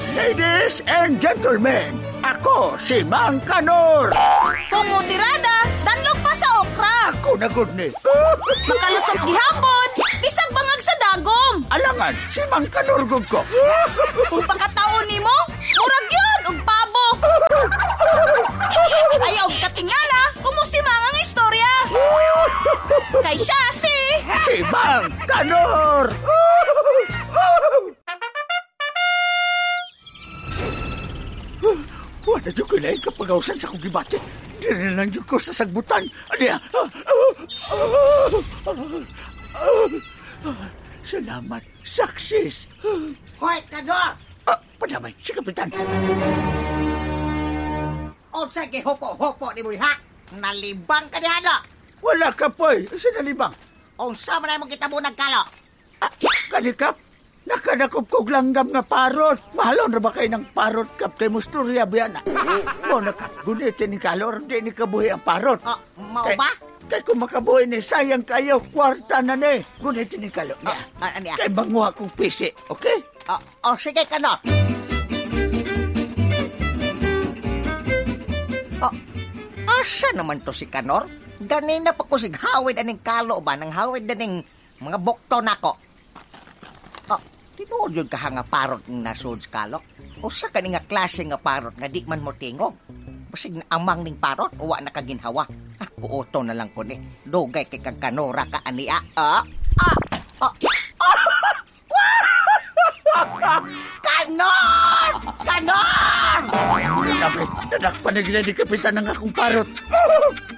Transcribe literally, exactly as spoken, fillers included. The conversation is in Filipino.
Ladies and gentlemen, ako si Mang Kanor. Kumutirada, danlog pa sa okra. Ako na good ni. Makalusog gihapon, bisag bangag sa dagom. Alangan, si Mang Kanor gud ko. Kung pagkataon nimo, murag yun, og pabo. Ayaw og katingala, kumusimang ang istorya. Kay siya si... Si Mang Kanor. Wala dyan ko na kapag-ausan sa kong gibate. Di na lang dyan ko sa sagbutan. Ano yan? Salamat. Success. Hoy, Kanor! Ah, padamay, si Kapitan. O sige, hopo-hopo ni mo ha? Nalibang ka ni ano? Wala ka po eh. Sinalibang. O sa man mong kita mo nagkalo? Ah, kanikap. Nakanakupkog langgam nga parot. Mahalon na ba kayo ng parot, kap? Kay Musturya, biyana. Mo na kap, gunitin ni Kalor, di ni kabuhi ang parot. O, mao Kay- ba? Kay kung makabuhi ni, sayang kayo, kwarta na ni. Gunitin ni Kalor. O, ano niya? Kay banguha kong pisi, okay? O, o sige, Kanor. O, asa naman to si Kanor? Ganina pa ko sig hawid aning kalo ba? Nang hawid aning mga bukto nako. O, tinuod yun ka nga parot ng nasud sa kalo? O sa kani nga klase nga parot nga di man mo tingog? Basig na amang ning parot, uwa na kaginhawa. Ako oto na lang ko ni. Dugay kay kang Kanora ka aniya. Ah, ah, ah, ah. Kanor! Kanor! Sabi, nanak pa na gila ni Kapitan ng akong parot.